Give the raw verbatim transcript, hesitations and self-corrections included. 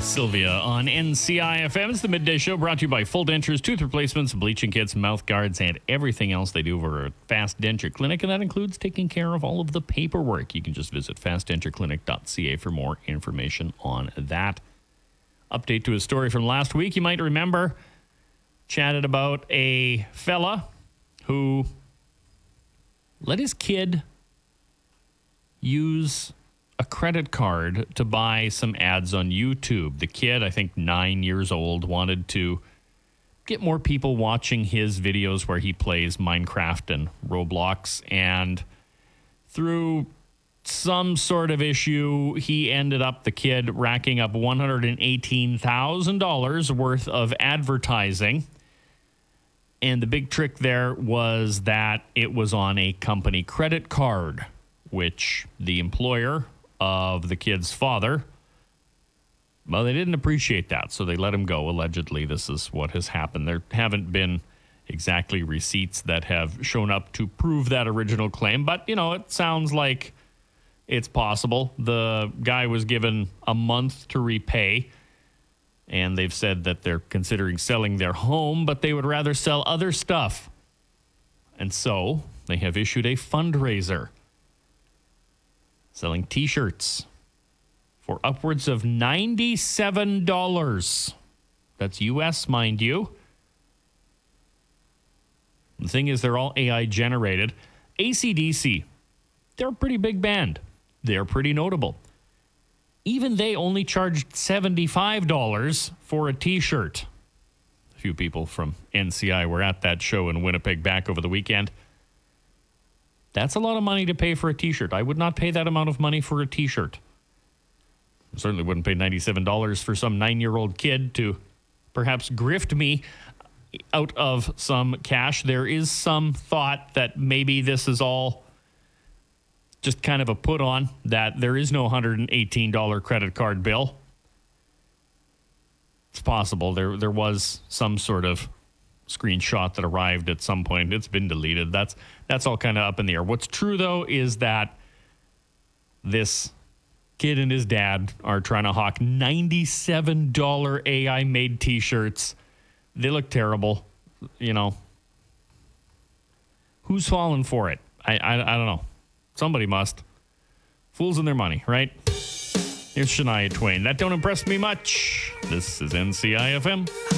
Sylvia on N C I F M. It's the Midday Show brought to you by Full Dentures, tooth replacements, bleaching kits, mouth guards, and everything else they do over at Fast Denture Clinic. And that includes taking care of all of the paperwork. You can just visit fast denture clinic dot c a for more information on that. Update to a story from last week. You might remember, chatted about a fella who let his kid use a credit card to buy some ads on YouTube. The kid, I think nine years old, wanted to get more people watching his videos where he plays Minecraft and Roblox. And through some sort of issue, he ended up, the kid, racking up one hundred eighteen thousand dollars worth of advertising. And the big trick there was that it was on a company credit card, which the employer of the kid's father, well, they didn't appreciate that, so they let him go. Allegedly, this is what has happened. There haven't been exactly receipts that have shown up to prove that original claim, but, you know, it sounds like it's possible. The guy was given a month to repay, and they've said that they're considering selling their home, but they would rather sell other stuff. And so they have issued a fundraiser selling T-shirts for upwards of ninety-seven dollars. That's U S, mind you. The thing is, they're all A I generated. A C D C, they're a pretty big band. They're pretty notable. Even they only charged seventy-five dollars for a T-shirt. A few people from N C I were at that show in Winnipeg back over the weekend. That's a lot of money to pay for a T-shirt. I would not pay that amount of money for a T-shirt. I certainly wouldn't pay ninety-seven dollars for some nine-year-old kid to perhaps grift me out of some cash. There is some thought that maybe this is all just kind of a put-on, that there is no one hundred eighteen dollars credit card bill. It's possible. There, there was some sort of screenshot that arrived at some point. It's been deleted. That's that's all kind of up in the air. What's true, though, is that this kid and his dad are trying to hawk ninety-seven dollars A I-made T-shirts. They look terrible. You know, who's falling for it? I, I, I don't know. Somebody must. Fools in their money, right? Here's Shania Twain. That don't impress me much. This is N C I F M.